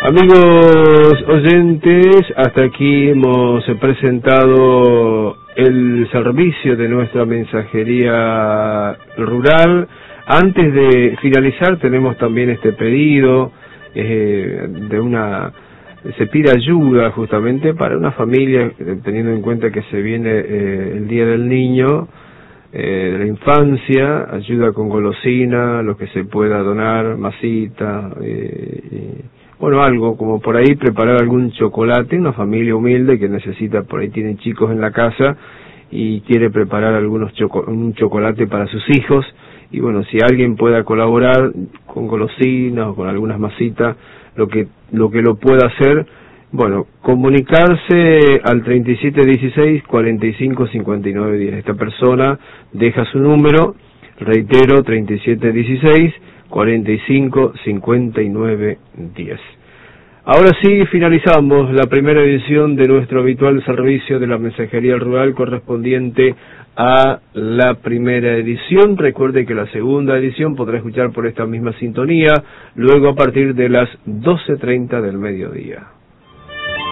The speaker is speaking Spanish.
Amigos oyentes, hasta aquí hemos presentado el servicio de nuestra mensajería rural. Antes de finalizar tenemos también este pedido se pide ayuda justamente para una familia, teniendo en cuenta que se viene el Día del Niño, de la infancia, ayuda con golosina, lo que se pueda donar, masita, bueno, algo como por ahí, preparar algún chocolate, una familia humilde que necesita, por ahí tiene chicos en la casa y quiere preparar un chocolate para sus hijos, y bueno, si alguien pueda colaborar con golosinas o con algunas masitas, lo que lo pueda hacer, bueno, comunicarse al 3716-455910. Esta persona deja su número, reitero, 3716-455910. Ahora sí, finalizamos la primera edición de nuestro habitual servicio de la mensajería rural correspondiente a la primera edición. Recuerde que la segunda edición podrá escuchar por esta misma sintonía, luego a partir de las 12:30 del mediodía.